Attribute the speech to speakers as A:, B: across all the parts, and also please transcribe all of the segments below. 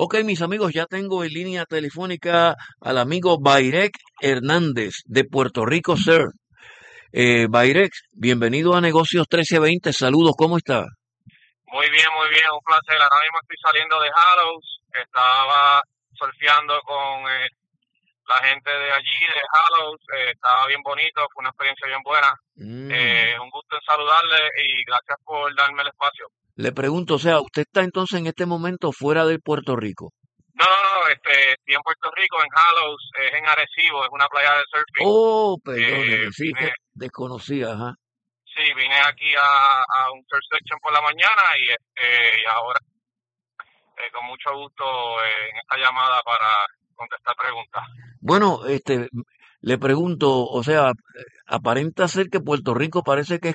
A: Ok, mis amigos, ya tengo en línea telefónica al amigo Bayrek Hernández de Puerto Rico, Sir. Bayrek, bienvenido a Negocios 1320. Saludos, ¿cómo está?
B: Muy bien, un placer. Ahora mismo estoy saliendo de Hallows. Estaba surfeando con la gente de allí, de Hallows. Estaba bien bonito, fue una experiencia bien buena.
A: Mm.
B: Un gusto en saludarle y gracias por darme el espacio.
A: Le pregunto, o sea, ¿usted está entonces en este momento fuera de Puerto Rico?
B: No, estoy en Puerto Rico, en Hallows, es en Arecibo, es una playa de surfing.
A: Oh, perdóneme, sí, que
B: Vine,
A: desconocía, ajá.
B: sí, vine aquí a un surf section por la mañana y ahora con mucho gusto en esta llamada para contestar preguntas.
A: Bueno, le pregunto, o sea, aparenta ser que Puerto Rico parece que es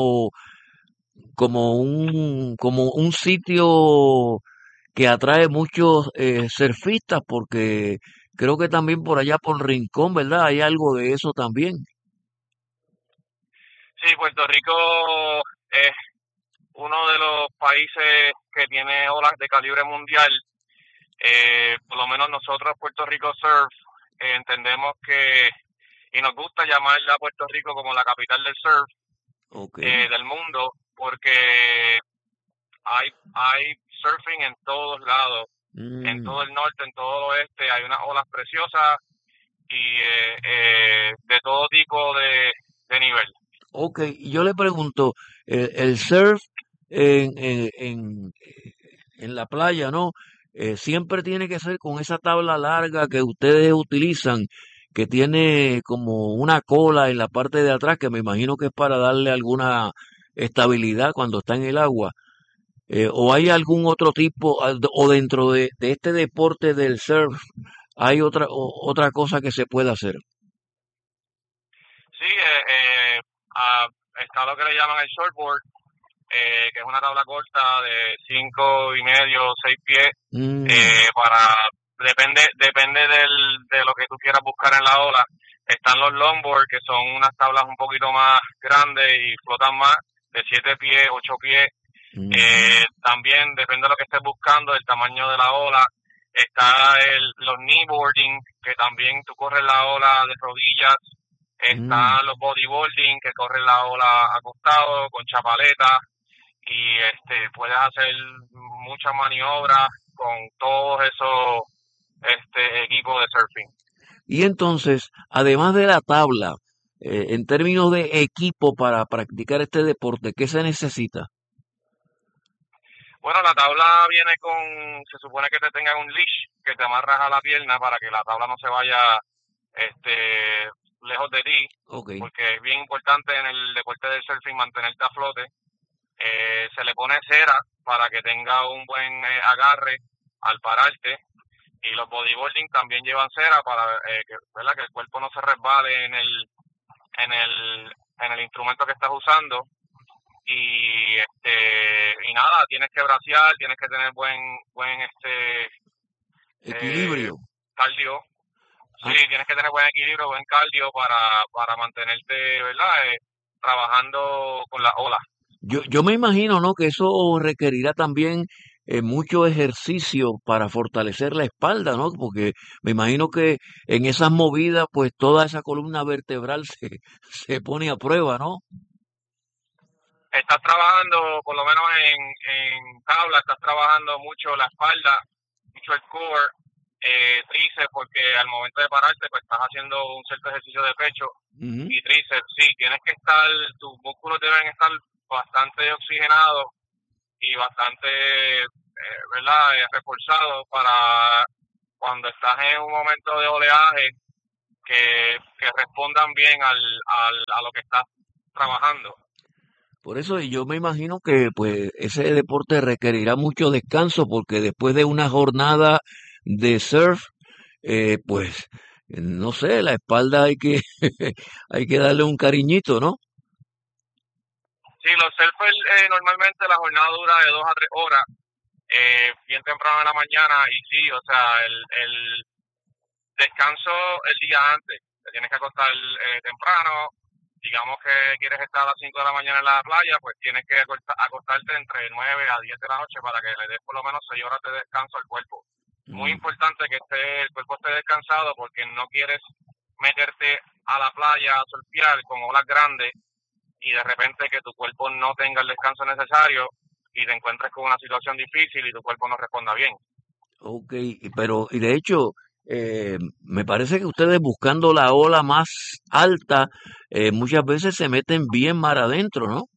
A: como un sitio que atrae muchos surfistas, porque creo que también por allá por Rincón, ¿verdad? Hay algo de eso también.
B: Sí, Puerto Rico es uno de los países que tiene olas de calibre mundial. Por lo menos nosotros, Puerto Rico Surf, entendemos que, y nos gusta llamar a Puerto Rico como la capital del surf
A: Ok.
B: del mundo, porque hay surfing en todos lados, en todo
A: Mm,
B: el norte, en todo el oeste, hay unas olas preciosas y de todo tipo de nivel.
A: ok, y yo le pregunto, el surf en la playa, ¿no? Siempre tiene que ser con esa tabla larga que ustedes utilizan, que tiene como una cola en la parte de atrás, que me imagino que es para darle alguna estabilidad cuando está en el agua. ¿O hay algún otro tipo, o dentro de este deporte del surf, hay otra cosa que se pueda hacer?
B: Sí, está lo que le llaman el shortboard, que es una tabla corta de 5 y medio, 6 pies,
A: Mm,
B: para depende de lo que tú quieras buscar en la ola. Están los longboard, que son unas tablas un poquito más grandes y flotan más, de 7 pies, 8 pies.
A: ujú,
B: También depende de lo que estés buscando, del tamaño de la ola. Está los kneeboarding, que también tú corres la ola de rodillas.
A: mm.
B: Están los bodyboarding, que corren la ola acostado, con chapaleta. Y puedes hacer muchas maniobras con todos esos equipos de surfing.
A: Y entonces, además de la tabla, en términos de equipo para practicar este deporte, ¿qué se necesita?
B: Bueno, la tabla viene se supone que te tenga un leash que te amarras a la pierna para que la tabla no se vaya este, lejos de ti,
A: Ok.
B: porque es bien importante en el deporte del surfing mantenerte a flote. Se le pone cera para que tenga un buen agarre al pararte, y los bodyboarding también llevan cera para ¿verdad? Que el cuerpo no se resbale en el, en el instrumento que estás usando. Y nada, tienes que bracear, tienes que tener buen eh,
A: Equilibrio.
B: cardio. Sí,
A: Ah,
B: tienes que tener buen equilibrio, buen cardio para mantenerte, ¿verdad? Trabajando con las olas.
A: yo me imagino, ¿no? Que eso requerirá también mucho ejercicio para fortalecer la espalda, ¿no? Porque me imagino que en esas movidas, pues toda esa columna vertebral se pone a prueba, ¿no?
B: Estás trabajando, por lo menos en tabla, estás trabajando mucho la espalda, mucho el core, tríceps, porque al momento de pararte, pues estás haciendo un cierto ejercicio de pecho
A: Ujú.
B: y tríceps. Sí, tienes que estar, tus músculos deben estar bastante oxigenados y bastante, ¿verdad? Reforzados para cuando estás en un momento de oleaje que respondan bien a lo que estás trabajando.
A: Por eso yo me imagino que pues ese deporte requerirá mucho descanso porque después de una jornada de surf, pues no sé, la espalda hay que hay que darle un cariñito, ¿no?
B: Sí, los surfers normalmente la jornada dura de 2 a 3 horas, bien temprano en la mañana, y sí, o sea, el descanso el día antes. Te tienes que acostar temprano. Digamos que quieres estar a las 5 de la mañana en la playa, pues tienes que acostarte entre 9 a 10 de la noche para que le des por lo menos 6 horas de descanso al cuerpo. muy
A: Mm.
B: importante que el cuerpo esté descansado porque no quieres meterte a la playa a surfear con olas grandes y de repente que tu cuerpo no tenga el descanso necesario y te encuentres con una situación difícil y tu cuerpo no responda bien.
A: Ok, pero y de hecho, me parece que ustedes buscando la ola más alta, muchas veces se meten bien mar adentro, ¿no?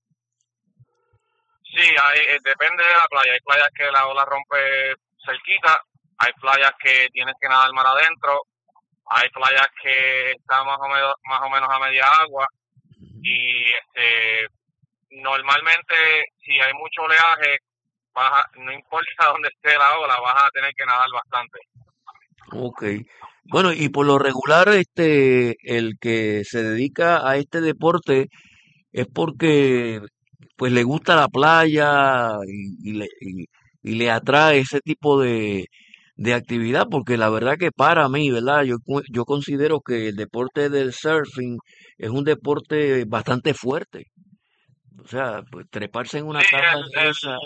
B: Sí, depende de la playa. Hay playas que la ola rompe cerquita, hay playas que tienes que nadar mar adentro, hay playas que está más o menos a media agua y normalmente si hay mucho oleaje, no importa dónde esté la ola, vas a tener que nadar bastante.
A: Ok. Bueno, y por lo regular, el que se dedica a este deporte es porque, pues, le gusta la playa y le atrae ese tipo de actividad, porque la verdad que para mí, ¿verdad? Yo considero que el deporte del surfing es un deporte bastante fuerte. O sea, pues treparse en una
B: Sí,
A: tabla de esa.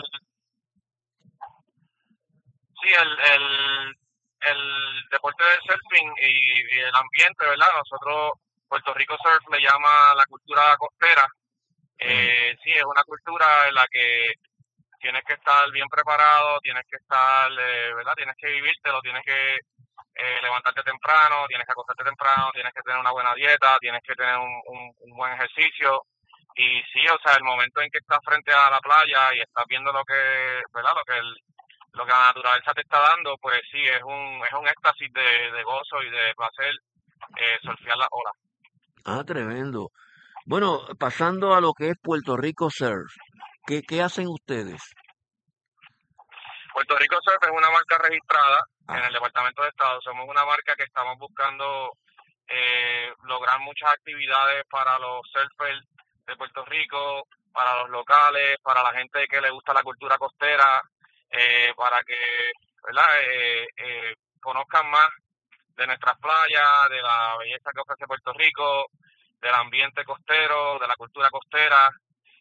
B: sí, el deporte del surfing y el ambiente, ¿verdad? Nosotros, Puerto Rico Surf le llama la cultura costera.
A: Ajá.
B: Sí, es una cultura en la que tienes que estar bien preparado, tienes que estar, ¿verdad? Tienes que vivírtelo, tienes que levantarte temprano, tienes que acostarte temprano, tienes que tener una buena dieta, tienes que tener un buen ejercicio. Y sí, o sea, el momento en que estás frente a la playa y estás viendo lo que, ¿verdad? Lo que la naturaleza te está dando, pues sí, es un éxtasis de gozo y de placer surfear las olas.
A: Ah, tremendo. Bueno, pasando a lo que es Puerto Rico Surf, ¿qué hacen ustedes?
B: Puerto Rico Surf es una marca registrada en el
A: Ah,
B: Departamento de Estado. Somos una marca que estamos buscando lograr muchas actividades para los surfers de Puerto Rico, para los locales, para la gente que le gusta la cultura costera, para que, ¿verdad? Conozcan más de nuestras playas, de la belleza que ofrece Puerto Rico, del ambiente costero, de la cultura costera.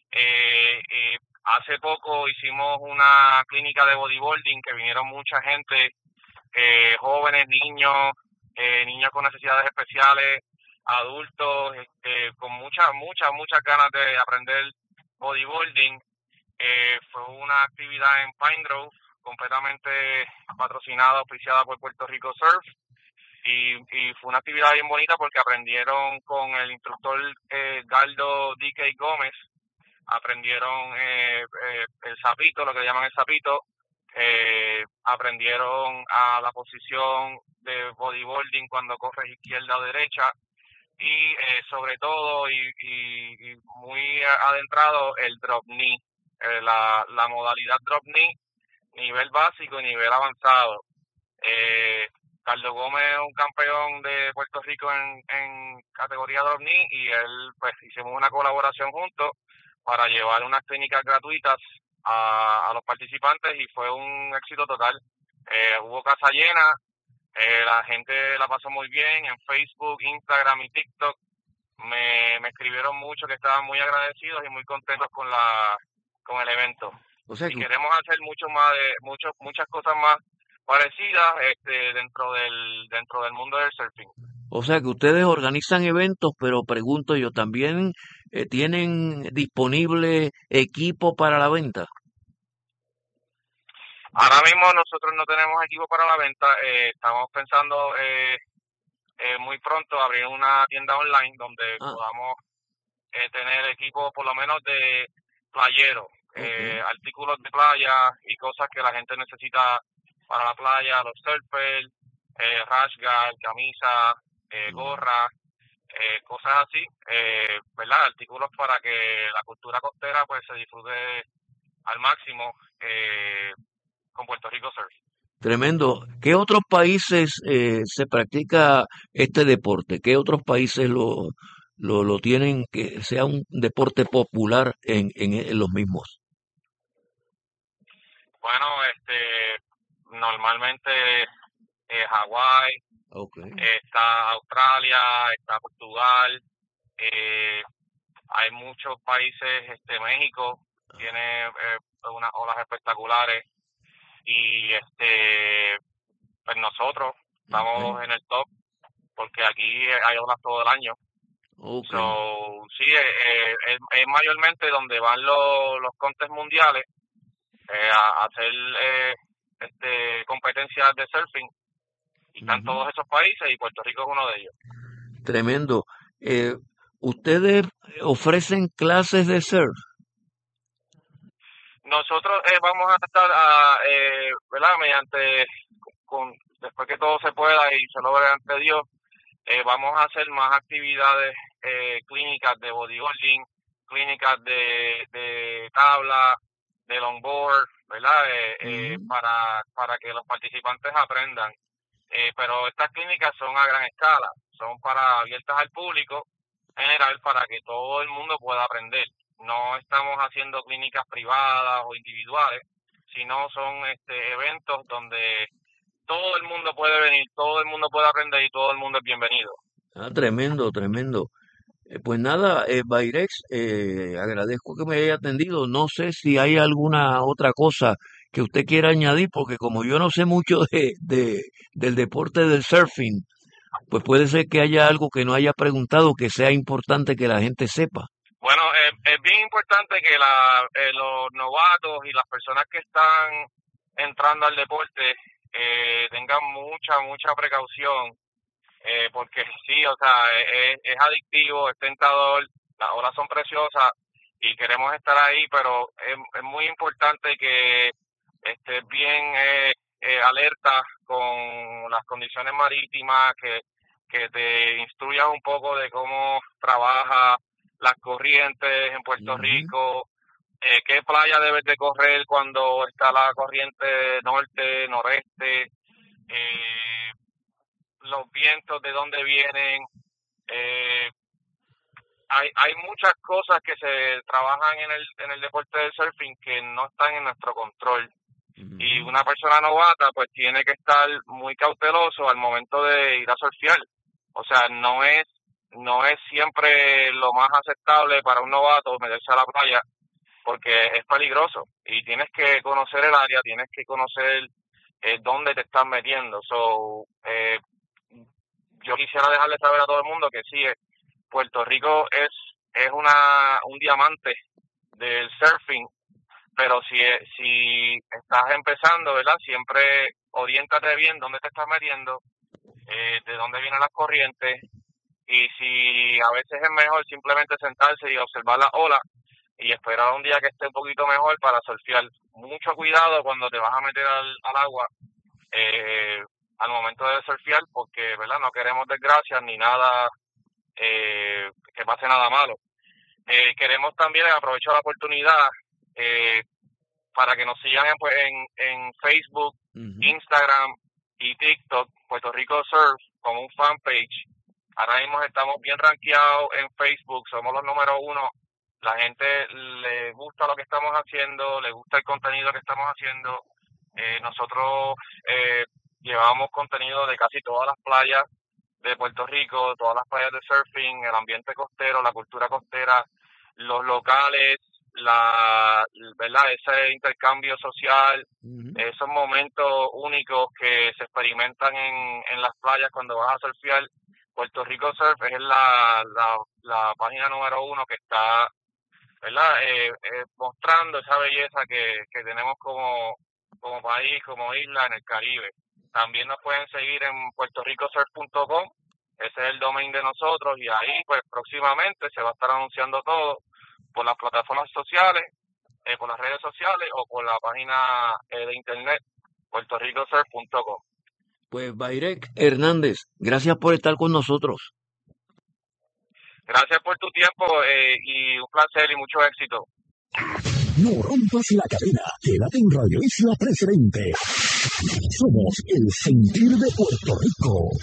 B: Hace poco hicimos una clínica de bodyboarding que vinieron mucha gente, jóvenes, niños, niños con necesidades especiales, adultos, con muchas ganas de aprender bodyboarding. Fue una actividad en Pine Grove, completamente patrocinada, auspiciada por Puerto Rico Surf. Y fue una actividad bien bonita porque aprendieron con el instructor Galdo D.K. Gómez, aprendieron el sapito, lo que llaman el sapito, aprendieron a la posición de bodyboarding cuando corres izquierda o derecha y sobre todo y muy adentrado el drop knee, la modalidad drop knee, nivel básico y nivel avanzado. Eh, Carlos Gómez es un campeón de Puerto Rico en categoría drop knee y él pues hicimos una colaboración juntos para llevar unas técnicas gratuitas a los participantes y fue un éxito total. Hubo casa llena, la gente la pasó muy bien en Facebook, Instagram y TikTok. Me escribieron mucho que estaban muy agradecidos y muy contentos con el evento.
A: o sea
B: Y
A: que,
B: queremos hacer muchas cosas más parecidas dentro del mundo del surfing.
A: o sea que ustedes organizan eventos, pero pregunto yo, ¿también tienen disponible equipo para la venta?
B: Ahora mismo nosotros no tenemos equipo para la venta, estamos pensando muy pronto abrir una tienda online donde
A: Ah,
B: podamos tener equipo por lo menos de playero,
A: ok.
B: artículos de playa y cosas que la gente necesita para la playa, los surfers, rash guard, camisa,
A: Mm.
B: gorra, cosas así, ¿verdad? Artículos para que la cultura costera pues se disfrute al máximo con Puerto Rico Surf.
A: Tremendo. ¿Qué otros países se practica este deporte? ¿Qué otros países lo tienen que sea un deporte popular en los mismos?
B: Bueno, normalmente Hawái,
A: Ok.
B: está Australia, está Portugal, eh, hay muchos países, México tiene unas olas espectaculares y pues nosotros
A: Okay.
B: estamos en el top porque aquí hay olas todo el año.
A: Okay.
B: So, sí, es mayormente donde van los contests mundiales a hacer competencias de surfing, y están
A: Ujú.
B: todos esos países y Puerto Rico es uno de ellos.
A: Tremendo. Eh, ¿Ustedes ofrecen clases de surf?
B: Nosotros vamos a estar, ¿verdad? Después que todo se pueda y se logre ante Dios, vamos a hacer más actividades clínicas de bodyboarding, clínicas de tabla, de longboard, ¿verdad?
A: Ujú.
B: Para que los participantes aprendan. Pero estas clínicas son a gran escala, son abiertas al público general para que todo el mundo pueda aprender. No estamos haciendo clínicas privadas o individuales, sino son eventos donde todo el mundo puede venir, todo el mundo puede aprender y todo el mundo es bienvenido.
A: Ah, tremendo, tremendo. Pues nada, Bairex, agradezco que me haya atendido. No sé si hay alguna otra cosa que usted quiera añadir, porque como yo no sé mucho del deporte del surfing, pues puede ser que haya algo que no haya preguntado que sea importante que la gente sepa.
B: Bueno, es bien importante que los novatos y las personas que están entrando al deporte tengan mucha precaución, porque sí, o sea, es adictivo, es tentador, las horas son preciosas y queremos estar ahí, pero es muy importante que estés bien alerta con las condiciones marítimas, que te instruyas un poco de cómo trabaja las corrientes en Puerto
A: Ujú,
B: Rico, qué playa debes de correr cuando está la corriente norte, noreste, eh, los vientos de dónde vienen. eh, hay muchas cosas que se trabajan en el deporte del surfing que no están en nuestro control. Y
A: ujú.
B: una persona novata pues tiene que estar muy cauteloso al momento de ir a surfear. O sea, no es siempre lo más aceptable para un novato meterse a la playa porque es peligroso y tienes que conocer el área, tienes que conocer dónde te estás metiendo. So, yo quisiera dejarle saber a todo el mundo que sí, Puerto Rico es un diamante del surfing, pero si estás empezando, ¿verdad? Siempre oriéntate bien dónde te estás metiendo, de dónde vienen las corrientes, y si a veces es mejor simplemente sentarse y observar las olas y esperar un día que esté un poquito mejor para surfear. Mucho cuidado cuando te vas a meter al agua eh, al momento de surfear, porque, ¿verdad? No queremos desgracias ni nada, que pase nada malo. Queremos también aprovechar la oportunidad eh, para que nos sigan en Facebook,
A: Ujú.
B: Instagram y TikTok, Puerto Rico Surf, como un fanpage. Ahora mismo estamos bien rankeados en Facebook, somos los número uno. La gente le gusta lo que estamos haciendo, le gusta el contenido que estamos haciendo. Nosotros eh, llevamos contenido de casi todas las playas de Puerto Rico, todas las playas de surfing, el ambiente costero, la cultura costera, los locales, ¿verdad? Ese intercambio social,
A: Ujú.
B: esos momentos únicos que se experimentan en las playas cuando vas a surfear. Puerto Rico Surf es la página número uno que está, ¿verdad? Mostrando esa belleza que tenemos como país, como isla en el Caribe. También nos pueden seguir en puertoricosurf.com, ese es el domain de nosotros, y ahí pues próximamente se va a estar anunciando todo por las plataformas sociales, por las redes sociales o por la página de internet puertoricosurf.com.
A: Pues Bairek Hernández, gracias por estar con nosotros.
B: Gracias por tu tiempo y un placer y mucho éxito.
C: No rompas la cadena. Quédate en Radio Isla Presidente. Somos el sentir de Puerto Rico.